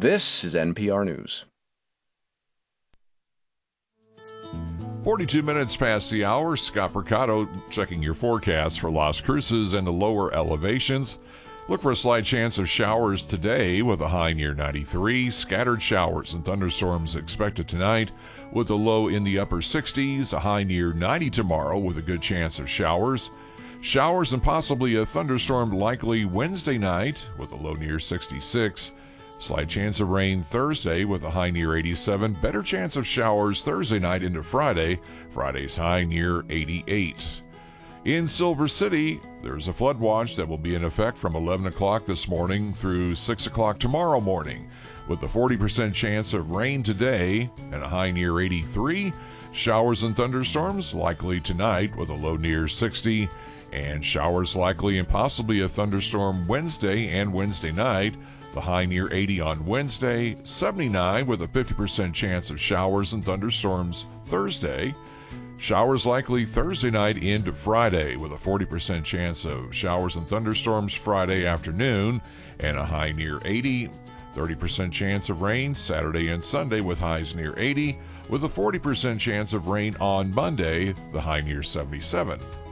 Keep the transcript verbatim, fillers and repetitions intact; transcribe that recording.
This is N P R News. forty-two minutes past the hour. Scott Percato checking your forecast for Las Cruces and the lower elevations. Look for a slight chance of showers today with a high near ninety-three. Scattered showers and thunderstorms expected tonight with a low in the upper sixties. A high near ninety tomorrow with a good chance of showers. Showers and possibly a thunderstorm likely Wednesday night with a low near sixty-six. Slight chance of rain Thursday with a high near eighty-seven. Better chance of showers Thursday night into Friday. Friday's high near eighty-eight. In Silver City, there's a flood watch that will be in effect from eleven o'clock this morning through six o'clock tomorrow morning, with a forty percent chance of rain today and a high near eighty-three. Showers and thunderstorms likely tonight with a low near sixty, and showers likely and possibly a thunderstorm Wednesday and Wednesday night. The high near eighty on Wednesday, seventy-nine with a fifty percent chance of showers and thunderstorms Thursday. Showers likely Thursday night into Friday with a forty percent chance of showers and thunderstorms Friday afternoon and a high near eighty. thirty percent chance of rain Saturday and Sunday with highs near eighty, with a forty percent chance of rain on Monday, the high near seventy-seven.